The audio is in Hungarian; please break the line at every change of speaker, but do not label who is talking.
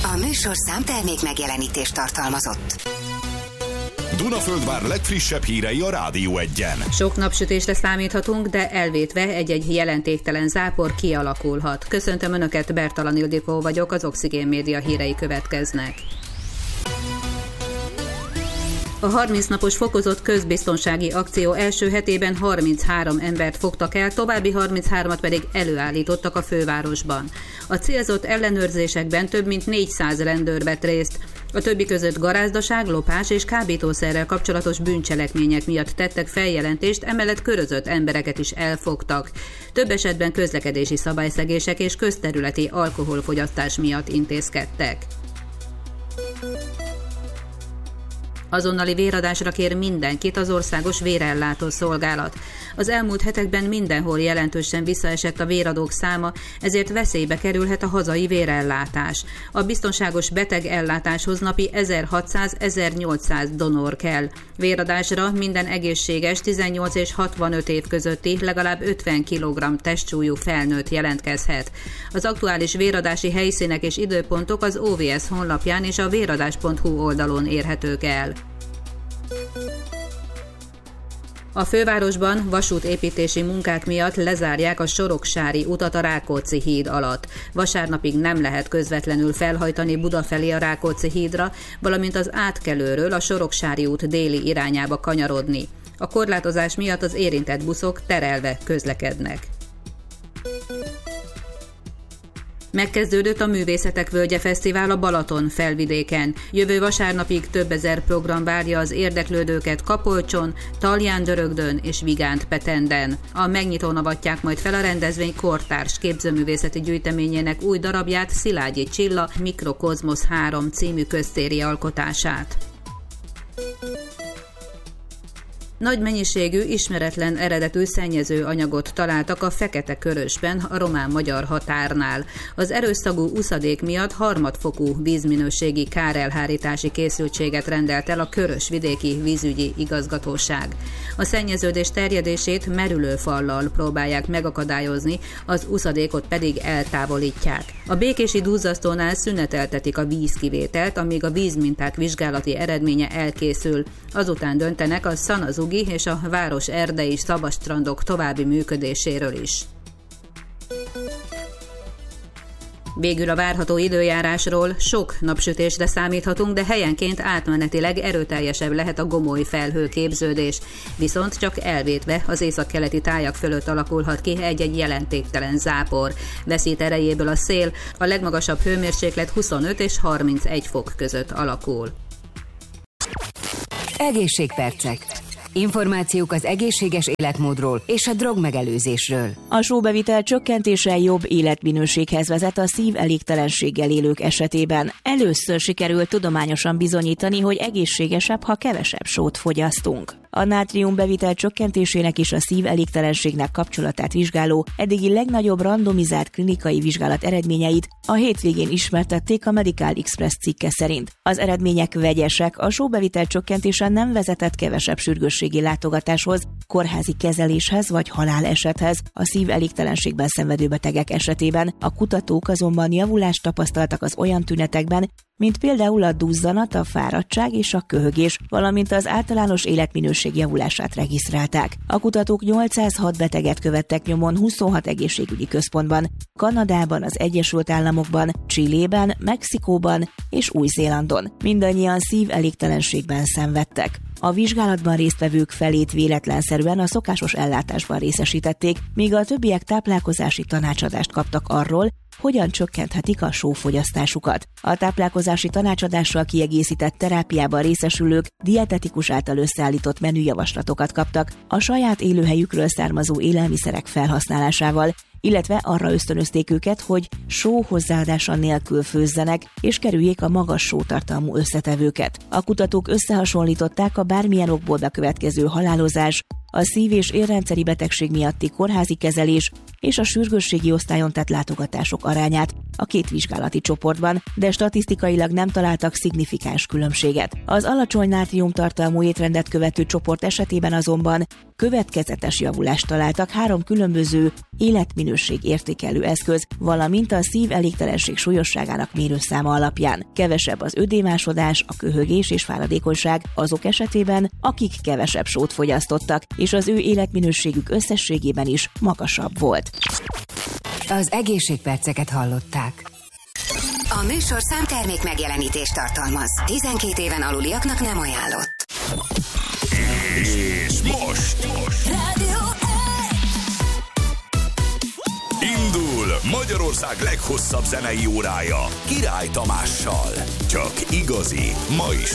A műsorszám termék megjelenítést tartalmazott.
Dunaföldvár legfrissebb hírei a Rádió 1-en.
Sok napsütésre számíthatunk, de elvétve egy-egy jelentéktelen zápor kialakulhat. Köszöntöm Önöket, Bertalan Ildikó vagyok, az Oxigén Média hírei következnek. A 30 napos fokozott közbiztonsági akció első hetében 33 embert fogtak el, további 33-at pedig előállítottak a fővárosban. A célzott ellenőrzésekben több mint 400 rendőr vett részt. A többi között garázdaság, lopás és kábítószerrel kapcsolatos bűncselekmények miatt tettek feljelentést, emellett körözött embereket is elfogtak. Több esetben közlekedési szabályszegések és közterületi alkoholfogyasztás miatt intézkedtek. Azonnali véradásra kér mindenkit az Országos Vérellátó Szolgálat. Az elmúlt hetekben mindenhol jelentősen visszaesett a véradók száma, ezért veszélybe kerülhet a hazai vérellátás. A biztonságos betegellátáshoz napi 1600-1800 donor kell. Véradásra minden egészséges 18 és 65 év közötti legalább 50 kg testsúlyú felnőtt jelentkezhet. Az aktuális véradási helyszínek és időpontok az OVS honlapján és a véradás.hu oldalon érhetők el. A fővárosban vasútépítési munkák miatt lezárják a Soroksári utat a Rákóczi híd alatt. Vasárnapig nem lehet közvetlenül felhajtani Buda felé a Rákóczi hídra, valamint az átkelőről a Soroksári út déli irányába kanyarodni. A korlátozás miatt az érintett buszok terelve közlekednek. Megkezdődött a Művészetek Völgye Fesztivál a Balaton felvidéken. Jövő vasárnapig több ezer program várja az érdeklődőket Kapolcson, Talján-Dörögdön és Vigánt-Petenden. A megnyitón avatják majd fel a rendezvény kortárs képzőművészeti gyűjteményének új darabját, Szilágyi Csilla Mikrokozmosz 3 című köztéri alkotását. Nagy mennyiségű, ismeretlen eredetű szennyező anyagot találtak a Fekete-Körösben, a román-magyar határnál. Az erőszagú uszadék miatt harmadfokú vízminőségi kárelhárítási készültséget rendelt el a Körös-vidéki vízügyi igazgatóság. A szennyeződés terjedését merülőfallal próbálják megakadályozni, az uszadékot pedig eltávolítják. A békési duzzasztónál szüneteltetik a vízkivételt, amíg a vízminták vizsgálati eredménye elkészül. Azután döntenek a Szanazugi és a város erdei szabadstrandok további működéséről is. Végül a várható időjárásról: sok napsütésre számíthatunk, de helyenként átmenetileg erőteljesebb lehet a gomoly felhőképződés, viszont csak elvétve az északkeleti tájak fölött alakulhat ki egy-egy jelentéktelen zápor. Veszít erejéből a szél, a legmagasabb hőmérséklet 25 és 31 fok között alakul.
Egészségpercek. Információk az egészséges életmódról és a drogmegelőzésről.
A sóbevitel csökkentése jobb életminőséghez vezet a szív-elégtelenséggel élők esetében. Először sikerült tudományosan bizonyítani, hogy egészségesebb, ha kevesebb sót fogyasztunk. A nátriumbevitel csökkentésének és a szív-elégtelenségnek kapcsolatát vizsgáló, eddigi legnagyobb randomizált klinikai vizsgálat eredményeit a hétvégén ismertették a Medical Express cikke szerint. Az eredmények vegyesek, a sóbevitel csökkentése nem vezetett kevesebb sürgősségi látogatáshoz, kórházi kezeléshez vagy halálesethez a szív-elégtelenségben szenvedő betegek esetében. A kutatók azonban javulást tapasztaltak az olyan tünetekben, mint például a duzzanat, a fáradtság és a köhögés, valamint az általános életminőség javulását regisztrálták. A kutatók 806 beteget követtek nyomon 26 egészségügyi központban, Kanadában, az Egyesült Államokban, Chilében, Mexikóban és Új-Zélandon. Mindannyian szív-elégtelenségben szenvedtek. A vizsgálatban résztvevők felét véletlenszerűen a szokásos ellátásban részesítették, míg a többiek táplálkozási tanácsadást kaptak arról, hogyan csökkenthetik a sófogyasztásukat. A táplálkozási tanácsadással kiegészített terápiában részesülők dietetikus által összeállított menüjavaslatokat kaptak a saját élőhelyükről származó élelmiszerek felhasználásával, illetve arra ösztönözték őket, hogy só hozzáadása nélkül főzzenek, és kerüljék a magas sótartalmú összetevőket. A kutatók összehasonlították a bármilyen okból bekövetkező halálozás, a szív- és érrendszeri betegség miatti kórházi kezelés és a sürgősségi osztályon tett látogatások arányát a két vizsgálati csoportban, de statisztikailag nem találtak szignifikáns különbséget. Az alacsony nátriumtartalmú étrendet követő csoport esetében azonban következetes javulást találtak 3 különböző életminőség értékelő eszköz, valamint a szív-elégtelenség súlyosságának mérőszáma alapján. Kevesebb az ödémásodás, a köhögés és fáradékonyság azok esetében, akik kevesebb sót fogyasztottak, és az ő életminőségük összességében is magasabb volt.
Az egészségperceket hallották. A műsor számtermék megjelenítést tartalmaz. 12 éven aluliaknak nem ajánlott.
És most
Rádió
indul Magyarország leghosszabb zenei órája Király Tamással. Csak igazi, ma is